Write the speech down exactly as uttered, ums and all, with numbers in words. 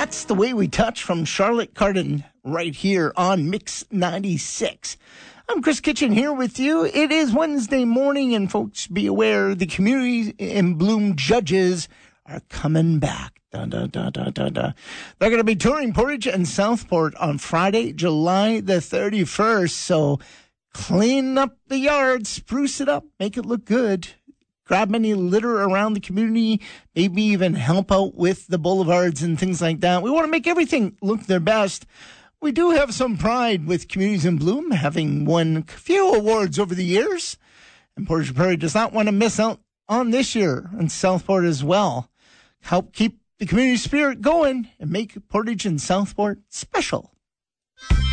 That's The Way We Touch from Charlotte Cardin right here on Mix ninety-six. I'm Chris Kitchen here with you. It is Wednesday morning, and folks, be aware the Community in Bloom judges are coming back. Da, da, da, da, da, da. They're going to be touring Portage and Southport on Friday, July the thirty-first. So clean up the yard, spruce it up, make it look good. Grab any litter around the community, maybe even help out with the boulevards and things like that. We want to make everything look their best. We do have some pride with Communities in Bloom, having won a few awards over the years. And Portage Prairie does not want to miss out on this year, and Southport as well. Help keep the community spirit going and make Portage and Southport special.